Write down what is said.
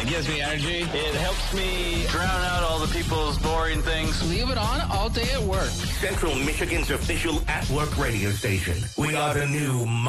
It gives me energy. It helps me drown out all the people's boring things. Leave it on all day at work. Central Michigan's official at-work radio station. We are the new